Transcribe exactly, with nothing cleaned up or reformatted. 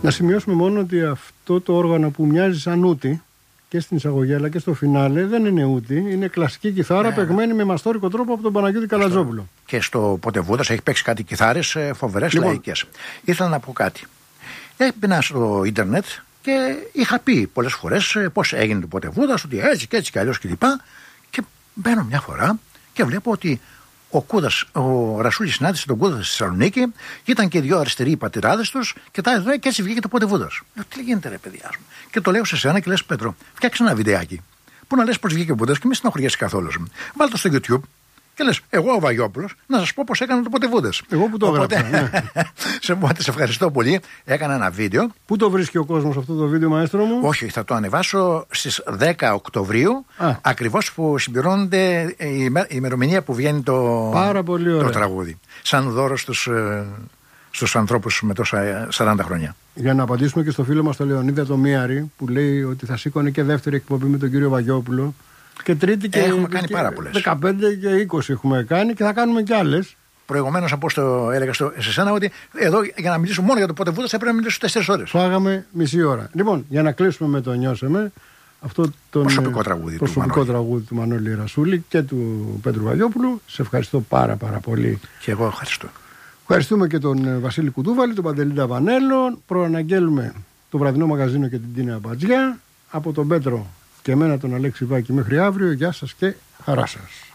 Να σημειώσουμε μόνο ότι αυτό το όργανο που μοιάζει σαν ούτη και στην εισαγωγή αλλά και στο φινάλε δεν είναι ούτη, είναι κλασική κιθάρα ναι. παιγμένη με μαστόρικο τρόπο από τον Παναγιώτη Καλατζόπουλο. Και στο Ποτεβούδας έχει παίξει κάτι κιθάρες φοβερές λοιπόν, λαϊκές. Ήθελα να πω κάτι. Έμπαινα στο ίντερνετ και είχα πει πολλές φορές πώς έγινε το Ποτεβούδας, ότι έτσι και έτσι και αλλιώς κλπ. Και μπαίνω μια φορά και βλέπω ότι ο Κούδας, ο Ρασούλης συνάντησε τον Κούδα στη Θεσσαλονίκη και ήταν και οι δύο αριστεροί οι πατηράδες τους και τα έδωνα και έτσι βγήκε το Ποτεβούδας. Λέω, τι γίνεται ρε παιδιά μου. Και το λέω σε σένα και λες Πέτρο, φτιάξε ένα βιντεάκι που να λες πώς βγήκε ο Κούδας και μη στενοχωριέσαι καθόλου. Βάλτε το στο YouTube. Και λες, εγώ ο Βαγιόπουλος, να σας πω πώς έκανα το Ποτεβούδας. Εγώ που το Οπότε, έγραψα. Ναι. σε ευχαριστώ πολύ. Έκανα ένα βίντειο. Πού το βρίσκει ο κόσμος αυτό το βίντεο, μαέστρο μου? Όχι, θα το ανεβάσω στις δέκα Οκτωβρίου, Α. ακριβώς που συμπληρώνεται η ημερομηνία που βγαίνει το, το τραγούδι. Σαν δώρο στους, στους ανθρώπους με τόσα σαράντα χρόνια. Για να απαντήσουμε και στο φίλο μας τον Λεωνίδα το Μίαρη, που λέει ότι θα σήκωνε και δεύτερη εκπομπή με τον κύριο Βαγιόπουλο. Και τρίτη και. Έχουμε κάνει πάρα πολλές. δεκαπέντε και είκοσι έχουμε κάνει και θα κάνουμε κι άλλες. Προηγουμένως, όπως το έλεγα στο, σε εσένα, ότι εδώ για να μιλήσω μόνο για το Ποτεβούδας θα πρέπει να μιλήσω τέσσερις ώρες. Φάγαμε μισή ώρα. Λοιπόν, για να κλείσουμε με το Νιώσεμε, αυτό το προσωπικό τραγούδι, προσωπικό του, τραγούδι του Μανώλη Ρασούλη και του Πέτρου Βαγιόπουλου. Σε ευχαριστώ πάρα πάρα πολύ. Και εγώ ευχαριστώ. Ευχαριστούμε και τον Βασίλη Κουτούβαλη, τον Παντελή Ταβανέλο. Προαναγγέλουμε το βραδινό μαγαζίνο και την Τίνα Μπατζιά. Από τον Πέτρο και εμένα τον Αλέξη Βάκη μέχρι αύριο. Γεια σας και χαρά σας.